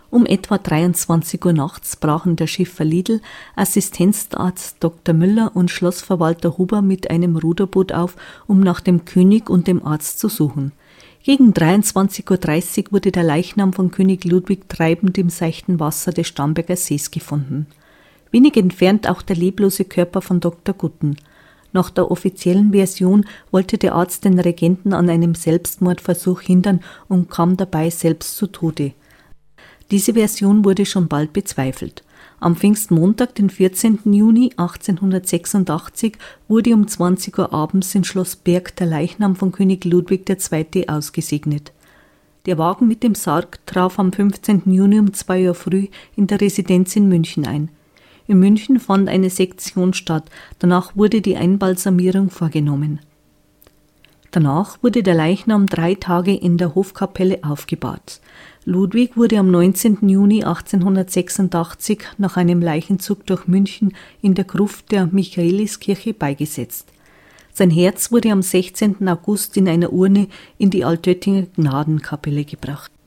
Um etwa 23 Uhr nachts brachen der Schiffer Lidl, Assistenzarzt Dr. Müller und Schlossverwalter Huber mit einem Ruderboot auf, um nach dem König und dem Arzt zu suchen. Gegen 23:30 Uhr wurde der Leichnam von König Ludwig treibend im seichten Wasser des Starnberger Sees gefunden. Wenig entfernt auch der leblose Körper von Dr. Gutten. Nach der offiziellen Version wollte der Arzt den Regenten an einem Selbstmordversuch hindern und kam dabei selbst zu Tode. Diese Version wurde schon bald bezweifelt. Am Pfingstmontag, den 14. Juni 1886, wurde um 20 Uhr abends in Schloss Berg der Leichnam von König Ludwig II. Ausgesegnet. Der Wagen mit dem Sarg traf am 15. Juni um 2 Uhr früh in der Residenz in München ein. In München fand eine Sektion statt, danach wurde die Einbalsamierung vorgenommen. Danach wurde der Leichnam 3 Tage in der Hofkapelle aufgebahrt. Ludwig wurde am 19. Juni 1886 nach einem Leichenzug durch München in der Gruft der Michaeliskirche beigesetzt. Sein Herz wurde am 16. August in einer Urne in die Altöttinger Gnadenkapelle gebracht.